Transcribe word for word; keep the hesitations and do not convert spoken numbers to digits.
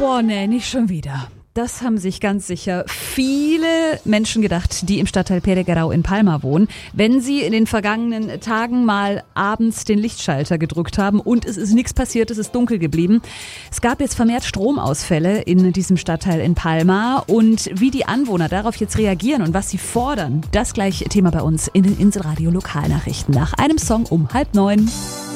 Boah, nee, nicht schon wieder. Das haben sich ganz sicher viele Menschen gedacht, die im Stadtteil Pereguerau in Palma wohnen, wenn sie in den vergangenen Tagen mal abends den Lichtschalter gedrückt haben und es ist nichts passiert, es ist dunkel geblieben. Es gab jetzt vermehrt Stromausfälle in diesem Stadtteil in Palma und wie die Anwohner darauf jetzt reagieren und was sie fordern, das gleich Thema bei uns in den Inselradio Lokalnachrichten nach einem Song um halb neun.